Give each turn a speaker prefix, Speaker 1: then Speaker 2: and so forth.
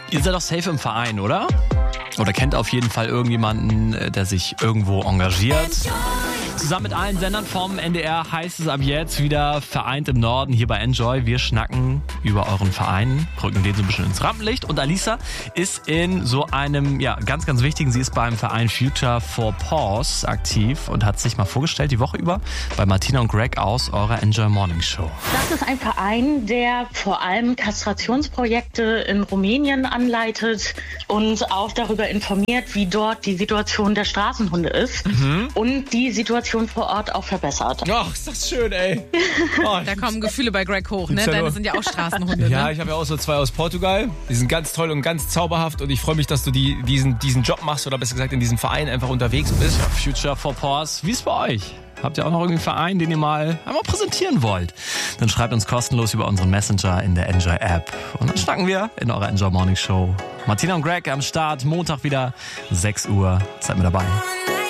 Speaker 1: Ihr seid doch safe im Verein, oder? Oder kennt auf jeden Fall irgendjemanden, der sich irgendwo engagiert. Zusammen mit allen Sendern vom NDR heißt es ab jetzt wieder vereint im Norden hier bei Enjoy. Wir schnacken über euren Verein, rücken den so ein bisschen ins Rampenlicht. Und Alisa ist in so einem, ganz, ganz wichtigen, sie ist beim Verein Future for Pause aktiv und hat sich mal vorgestellt die Woche über bei Martina und Greg aus eurer Enjoy Morning Show.
Speaker 2: Das ist ein Verein, der vor allem Kastrationsprojekte in Rumänien anleitet und auch darüber informiert, wie dort die Situation der Straßenhunde ist und die Situation vor Ort auch verbessert.
Speaker 3: Ach, ist das schön, ey.
Speaker 4: Oh, da kommen Gefühle bei Greg hoch, ne? Deine sind ja auch Straßenhunde,
Speaker 3: Ja,
Speaker 4: ne?
Speaker 3: ich habe ja auch so 2 aus Portugal. Die sind ganz toll und ganz zauberhaft und ich freue mich, dass du diesen Job machst oder besser gesagt in diesem Verein einfach unterwegs bist.
Speaker 1: Future for Pause, wie ist bei euch? Habt ihr auch noch irgendwie einen Verein, den ihr mal einmal präsentieren wollt? Dann schreibt uns kostenlos über unseren Messenger in der Enjoy App. Und dann schnacken wir in eurer Enjoy Morning Show. Martina und Greg am Start, Montag wieder, 6 Uhr. Seid mit dabei.